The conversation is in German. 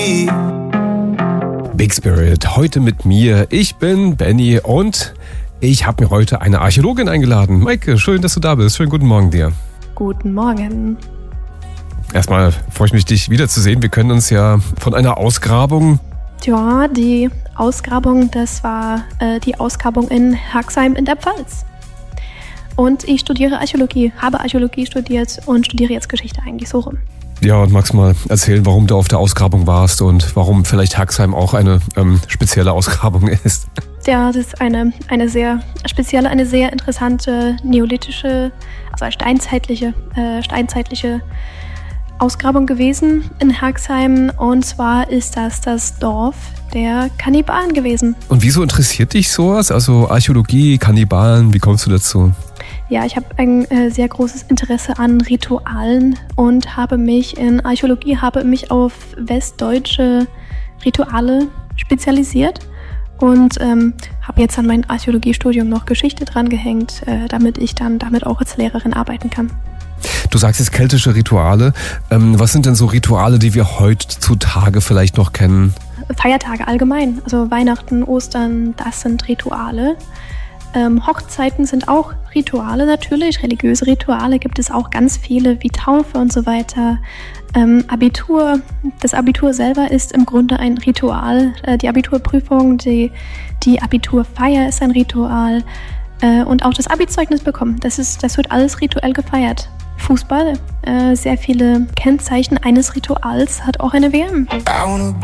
Big Spirit, heute mit mir. Ich bin Benny und ich habe mir heute eine Archäologin eingeladen. Maike, schön, dass du da bist. Schönen guten Morgen dir. Guten Morgen. Erstmal freue ich mich, dich wiederzusehen. Wir können uns ja von einer Ausgrabung... Ja, die Ausgrabung, das war die Ausgrabung in Herxheim in der Pfalz. Und ich studiere Archäologie, habe Archäologie studiert und studiere jetzt Geschichte eigentlich so rum. Ja, und magst mal erzählen, warum du auf der Ausgrabung warst und warum vielleicht Herxheim auch eine spezielle Ausgrabung ist? Ja, das ist eine sehr spezielle, eine sehr interessante neolithische, also steinzeitliche Ausgrabung gewesen in Herxheim. Und zwar ist das Dorf der Kannibalen gewesen. Und wieso interessiert dich sowas? Also Archäologie, Kannibalen, wie kommst du dazu? Ja, ich habe ein sehr großes Interesse an Ritualen und habe mich in Archäologie auf westdeutsche Rituale spezialisiert und habe jetzt an mein Archäologiestudium noch Geschichte dran gehängt, damit ich dann damit auch als Lehrerin arbeiten kann. Du sagst jetzt keltische Rituale. Was sind denn so Rituale, die wir heutzutage vielleicht noch kennen? Feiertage allgemein, also Weihnachten, Ostern, das sind Rituale. Hochzeiten sind auch Rituale natürlich, religiöse Rituale gibt es auch ganz viele, wie Taufe und so weiter. Das Abitur selber ist im Grunde ein Ritual. Die Abiturprüfung, die Abiturfeier ist ein Ritual. Und auch das Abi-Zeugnis bekommen, das wird alles rituell gefeiert. Fußball, sehr viele Kennzeichen eines Rituals hat auch eine WM.